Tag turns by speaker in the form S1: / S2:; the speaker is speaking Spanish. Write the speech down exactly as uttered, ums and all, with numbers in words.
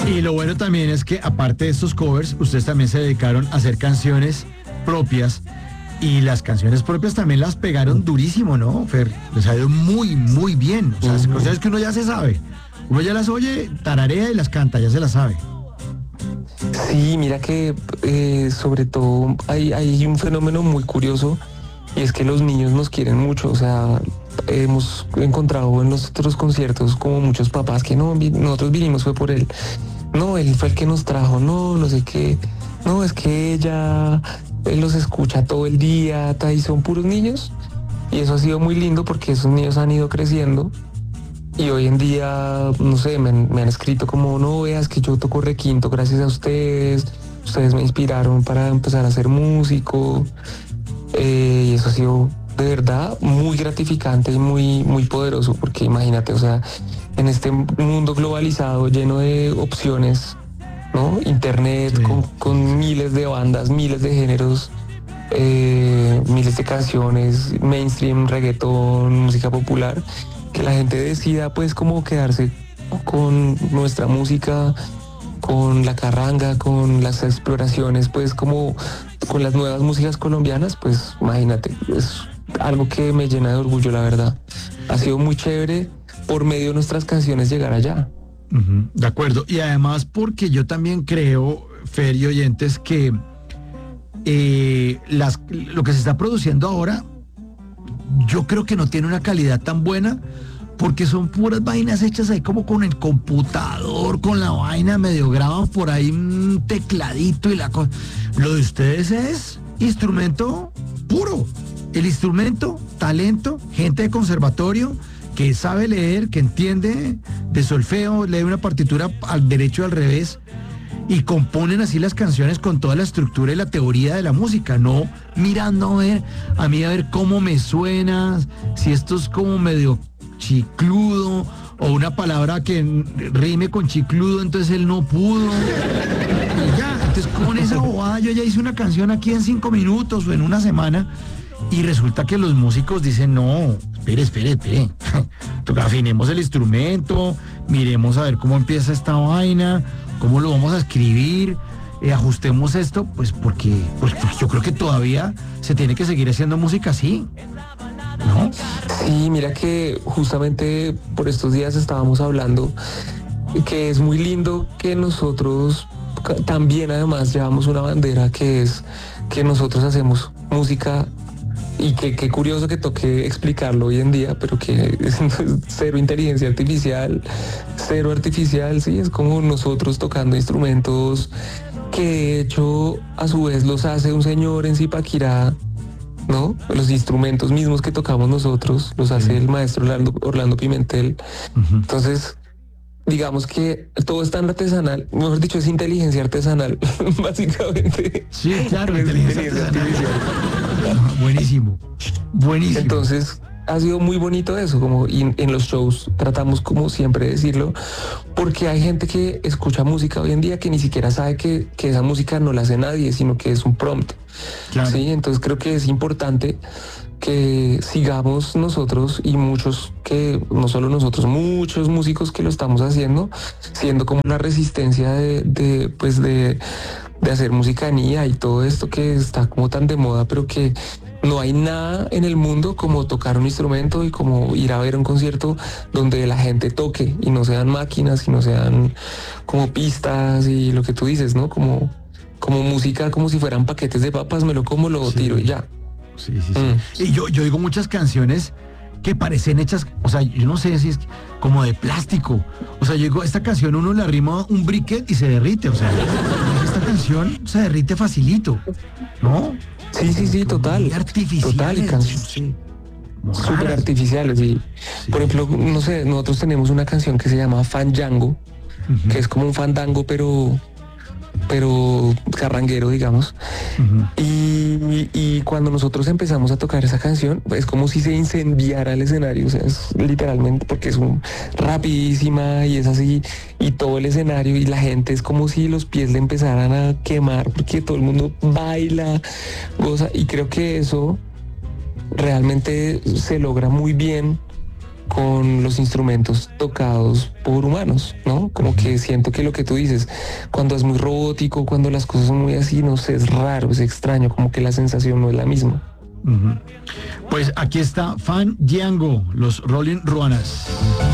S1: Y lo bueno también es que aparte de estos covers, ustedes también se dedicaron a hacer canciones propias y las canciones propias también las pegaron durísimo, ¿no, Fer? Les ha ido muy, muy bien. O sea, uh-huh. Cosas que uno ya se sabe. Uno ya las oye, tararea y las canta, ya se las sabe.
S2: Sí, mira que eh, sobre todo hay, hay un fenómeno muy curioso y es que los niños nos quieren mucho. O sea, hemos encontrado en los otros conciertos como muchos papás que no, nosotros vinimos fue por él. No, él fue el que nos trajo, no, no sé qué. No, es que ella, él los escucha todo el día, y son puros niños. Y eso ha sido muy lindo porque esos niños han ido creciendo. Y hoy en día, no sé, me, me han escrito como, no veas que yo toco requinto gracias a ustedes. Ustedes me inspiraron para empezar a ser músico. Eh, y eso ha sido de verdad muy gratificante y muy, muy poderoso porque imagínate, o sea, en este mundo globalizado lleno de opciones, ¿no? Internet, sí, con, con miles de bandas, miles de géneros, eh, miles de canciones, mainstream, reggaetón, música popular, que la gente decida pues como quedarse con nuestra música, con la carranga, con las exploraciones, pues como con las nuevas músicas colombianas, pues imagínate, es algo que me llena de orgullo, la verdad. Ha sido muy chévere por medio de nuestras canciones llegar allá.
S1: Uh-huh, de acuerdo, y además porque yo también creo, Fer y oyentes, que eh, las, lo que se está produciendo ahora, yo creo que no tiene una calidad tan buena, porque son puras vainas hechas ahí como con el computador, con la vaina, medio graban por ahí un tecladito y la cosa. Lo de ustedes es instrumento puro, el instrumento, talento, gente de conservatorio, que sabe leer, que entiende de solfeo, lee una partitura al derecho y al revés, y componen así las canciones con toda la estructura y la teoría de la música, no mirando a ver, a mí a ver cómo me suena, si esto es como medio chicludo, o una palabra que rime con chicludo, entonces él no pudo. Y ya, entonces con esa bobada yo ya hice una canción aquí en cinco minutos o en una semana, y resulta que los músicos dicen, no, espere, espere, espere, afinemos el instrumento, miremos a ver cómo empieza esta vaina, cómo lo vamos a escribir, eh, ajustemos esto, pues porque pues, pues yo creo que todavía se tiene que seguir haciendo música así, ¿no?
S2: Sí, mira que justamente por estos días estábamos hablando que es muy lindo que nosotros también además llevamos una bandera que es que nosotros hacemos música. Y que qué curioso que toque explicarlo hoy en día, pero que es cero inteligencia artificial, cero artificial, sí, es como nosotros tocando instrumentos que de hecho a su vez los hace un señor en Zipaquirá, ¿no? Los instrumentos mismos que tocamos nosotros los hace el maestro Orlando, Orlando Pimentel. Uh-huh. Entonces, digamos que todo es tan artesanal, mejor dicho, es inteligencia artesanal, básicamente.
S1: Sí, claro, inteligencia, inteligencia artificial. Buenísimo, buenísimo.
S2: Entonces, ha sido muy bonito eso, como y en los shows tratamos como siempre decirlo, porque hay gente que escucha música hoy en día que ni siquiera sabe que, que esa música no la hace nadie, sino que es un prompt. Claro. Sí, entonces creo que es importante que sigamos nosotros y muchos que, no solo nosotros, muchos músicos que lo estamos haciendo, siendo como una resistencia de, de pues de, de hacer música en I A y todo esto que está como tan de moda, pero que no hay nada en el mundo como tocar un instrumento y como ir a ver un concierto donde la gente toque y no sean máquinas y no sean como pistas y lo que tú dices, ¿no? Como, como música, como si fueran paquetes de papas, me lo como, lo sí. tiro y ya.
S1: Sí, sí, sí. Mm. Y yo, yo digo muchas canciones que parecen hechas, o sea, yo no sé si es como de plástico. O sea, yo digo, esta canción uno le arrima un briquet y se derrite, o sea, esta canción se derrite facilito, ¿no?
S2: Sí, sí, sí, total.
S1: Muy artificiales.
S2: Total, y canciones sí. súper artificiales. Y, sí. Por ejemplo, no sé, nosotros tenemos una canción que se llama Fandango, uh-huh. que es como un fandango, pero pero carranguero, digamos. Uh-huh. Y, y cuando nosotros empezamos a tocar esa canción, es como si se incendiara el escenario, o sea, es literalmente porque es un rapidísima y es así, y todo el escenario y la gente es como si los pies le empezaran a quemar, porque todo el mundo baila, goza, y creo que eso realmente se logra muy bien con los instrumentos tocados por humanos, ¿no? Como que siento que lo que tú dices, cuando es muy robótico, cuando las cosas son muy así, no sé, es raro, es extraño, como que la sensación no es la misma.
S1: Uh-huh. Pues aquí está Fan Django, los Rolling Ruanas.